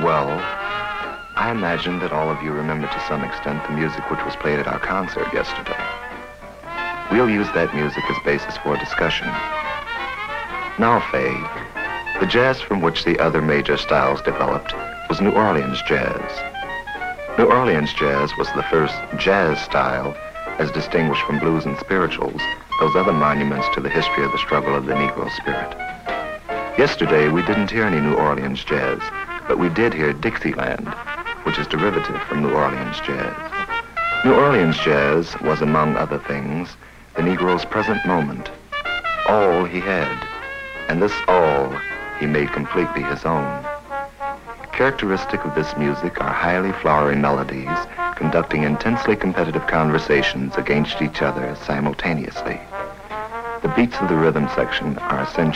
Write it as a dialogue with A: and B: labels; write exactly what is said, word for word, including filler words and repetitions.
A: Well, I imagine that all of you remember to some extent the music which was played at our concert yesterday. We'll use that music as basis for a discussion. Now, Faye, the jazz from which the other major styles developed was New Orleans jazz. New Orleans jazz was the first jazz style, as distinguished from blues and spirituals, those other monuments to the history of the struggle of the Negro spirit. Yesterday, we didn't hear any New Orleans jazz, but we did hear Dixieland, which is derivative from New Orleans jazz. New Orleans jazz was, among other things, the Negro's present moment, all he had, and this all he made completely his own. Characteristic of this music are highly flowery melodies conducting intensely competitive conversations against each other simultaneously. The beats of the rhythm section are essential